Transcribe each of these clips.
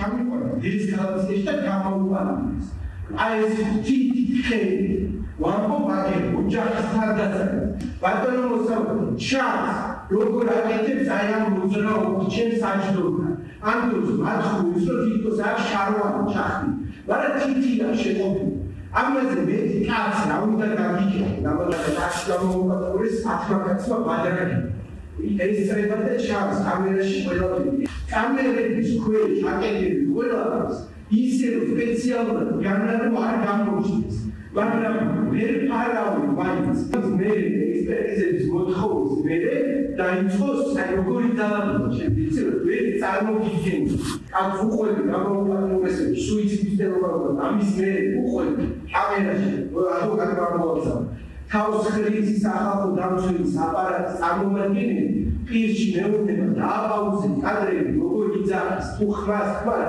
ჩამიყვანა დეესკალაციაში და გამოუყენეს. აი ეს თითქელი ვამბობ აგერ ოჯახის თავდასხმას. ბატონო მოსწავლე ჩანს როგორ აკეთებს აი ამ მოძრაობას ჩემს საჯდომთან. ამ დროს მათხვრის რომ თვითონ აქ შარვანი ჩახდი. მაგრამ თითია შეყოფილი. ამაზე მეტი კაც რა უნდა გაგიგებო. ნაბადაკი გამოუყენეს ათმაკაცმა ბადრაკი. ეს წრებადე ჩანს კამერაში ყველაფერი. კამერების ქვეშ აკეთებს ყველაფერს. ისე რომ სპეციალურად განარო არ გამოჩნდეს. მაგრამ ვერ ფარავი მაინც მე ექსპერტიზების მოთხოვნის მერე დაიწყოს როგორი ძალადობა შემიძლია რომ ვერ წარმოგიდგენთ კაც უყვები გამოუყენესები სუიციდის დელოვარობა ამის მერე უყვები კამერაში ადვოკატ გამოვაცა თავს ხრიზის სახალხო დამცველის აპარატის წარმომადგენელი პირში მეუბნება დააპაუზეთ კადრები როგორ იძახის თუ ხმას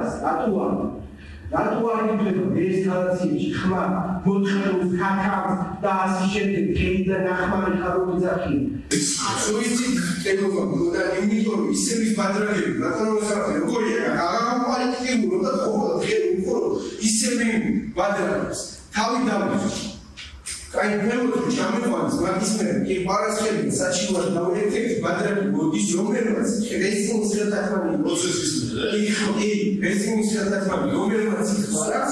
რატო არ იგებო ესკალაციაში ხმა მოთხოვნს ხათავს და ასე შემდეგ კიდე ნახმარი ხარული ძახი სუიციდის დელოვარობა და იმიტომ რომ ისების ბადრაგები რატომ როგორია აღარ და ხოლმე ხელმხოლოდ ისები ბადრაგებს თავი დამის აი მეუღლე ჩამეყვანს მაგისმერი კი პარასხელი საჩივარ დაუერთებს ბადრები მოდის რომელმაც რესინგის ხელთათმანი პროცესის კი რესინგის ხელთათმანი რომელმაც ხარაც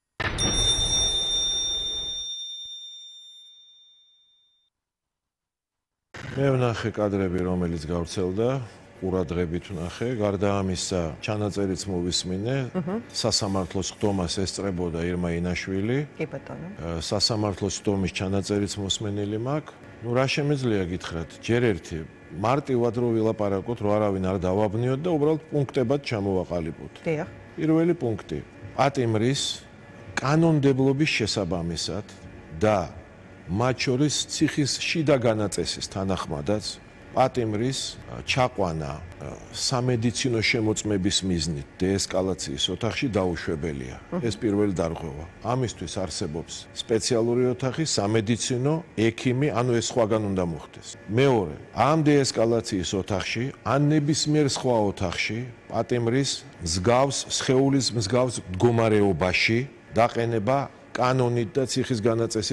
მე ვნახე კადრები რომელიც გავრცელდა ყურადღებით ვნახე გარდა ამისა ჩანაწერიც მოვისმინე სასამართლოს ხდომას ესწრებოდა ირმა ინაშვილი კი ბატონო სასამართლოს ხდომის ჩანაწერიც მოსმენილი მაქვს ნუ რა შემეძლია გითხრათ ჯერ ერთი მარტივად რო ვილაპარაკოთ რომ არავინ არ დავაბნიოთ და უბრალოდ პუნქტებად ჩამოვაყალიბოთ დიახ პირველი პუნქტი პატიმრის კანონმდებლობის შესაბამისად და მათ შორის ციხის შიდა განაწესის თანახმადაც პატიმრის ჩაყვანა სამედიცინო შემოწმების მიზნით დეესკალაციის ოთახში დაუშვებელია. ეს პირველი დარღვევა. ამისთვის არსებობს სპეციალური ოთახი, სამედიცინო, ექიმი, ანუ ეს სხვაგან უნდა მოხდეს. მეორე, ამ დეესკალაციის ოთახში, ან ნებისმიერ სხვა ოთახში, პატიმრის მსგავს, სხეულის მსგავს მდგომარეობაში დაყენება კანონით და ციხის განაწესის